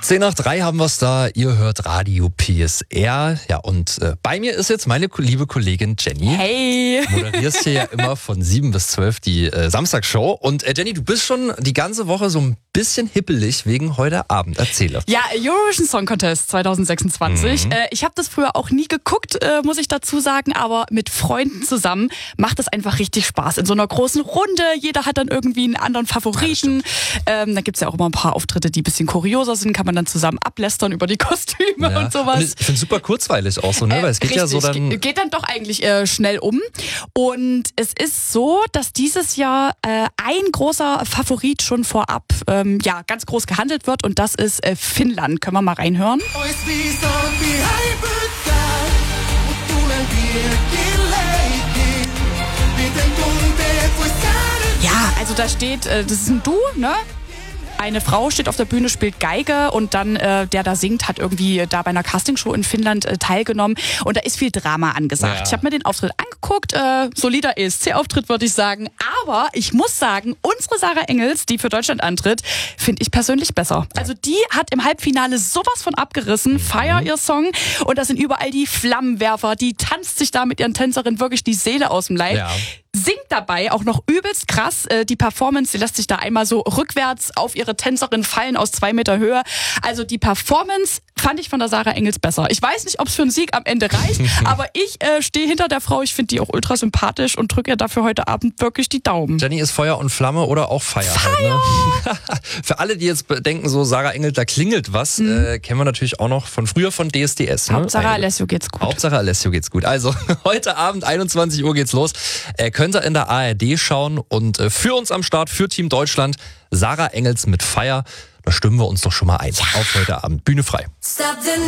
10:03 haben wir es da. Ihr hört Radio PSR. Ja, und bei mir ist jetzt meine liebe Kollegin Jenny. Hey! Moderierst hier ja immer von 7 bis 12 die Samstagsshow. Und Jenny, du bist schon die ganze Woche so ein bisschen hippelig wegen heute Abend. Erzähle. Ja, Eurovision Song Contest 2026. Ich habe das früher auch nie geguckt, muss ich dazu sagen, aber mit Freunden zusammen macht es einfach richtig Spaß. In so einer großen Runde, jeder hat dann irgendwie einen anderen Favoriten. Da gibt's ja auch immer ein paar Auftritte, die ein bisschen kurioser sind, kann man dann zusammen ablästern über die Kostüme und sowas. Und ich finde es super kurzweilig auch so, ne? Weil es geht richtig, ja so dann... Geht dann doch eigentlich schnell um. Und es ist so, dass dieses Jahr ein großer Favorit schon vorab ganz groß gehandelt wird und das ist Finnland. Können wir mal reinhören? Ja, also da steht, das ist ein Du, ne? Eine Frau steht auf der Bühne, spielt Geige und dann der da singt, hat irgendwie da bei einer Castingshow in Finnland teilgenommen und da ist viel Drama angesagt. Ja. Ich habe mir den Auftritt angeguckt, solider ESC-Auftritt würde ich sagen, aber ich muss sagen, unsere Sarah Engels, die für Deutschland antritt, finde ich persönlich besser. Also die hat im Halbfinale sowas von abgerissen, Fire ihr Song und da sind überall die Flammenwerfer, die tanzt sich da mit ihren Tänzerinnen wirklich die Seele aus dem Leib. Ja. Singt dabei auch noch übelst krass. Die Performance, die lässt sich da einmal so rückwärts auf ihre Tänzerin fallen aus 2 Meter Höhe. Also die Performance fand ich von der Sarah Engels besser. Ich weiß nicht, ob es für einen Sieg am Ende reicht, aber ich stehe hinter der Frau. Ich finde die auch ultra sympathisch und drücke ihr dafür heute Abend wirklich die Daumen. Jenny ist Feuer und Flamme oder auch Fire. Fire! Halt, ne? Für alle, die jetzt denken, so Sarah Engels, da klingelt was, kennen wir natürlich auch noch von früher von DSDS. Ne? Hauptsache Alessio geht's gut. Hauptsache Alessio geht's gut. Also heute Abend, 21 Uhr geht's los. Könnt ihr in der ARD schauen und für uns am Start, für Team Deutschland, Sarah Engels mit Fire. Da stimmen wir uns doch schon mal ein. Ja. Auf heute Abend. Bühne frei.